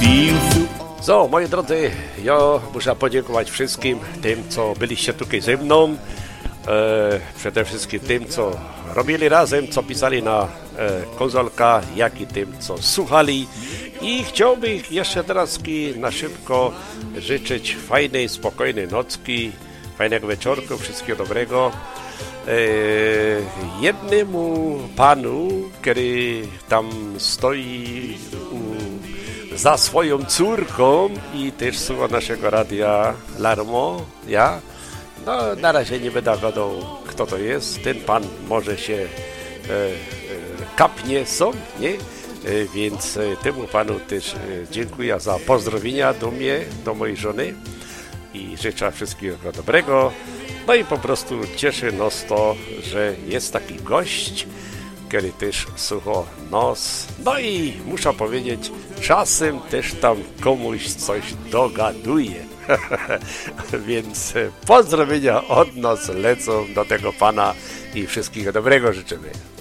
So, moi drodzy, ja muszę podziękować wszystkim tym, co byliście tutaj ze mną. Przede wszystkim tym, co robili razem, co pisali na konsolka, jak i tym, co słuchali. I chciałbym jeszcze teraz na szybko życzyć fajnej, spokojnej nocki, fajnego wieczorku, wszystkiego dobrego. Jednemu panu, który tam stoi za swoją córką i też słucha naszego radia Larmo, ja. No, na razie nie będę gadał, kto to jest. Ten pan może się kapnie są, nie? Więc temu panu też dziękuję za pozdrowienia do mnie, do mojej żony i życzę wszystkiego dobrego. No i po prostu cieszy nas to, że jest taki gość, który też słucha nas. No i muszę powiedzieć, czasem też tam komuś coś dogaduje. Więc pozdrowienia od nas lecą do tego pana i wszystkiego dobrego życzymy.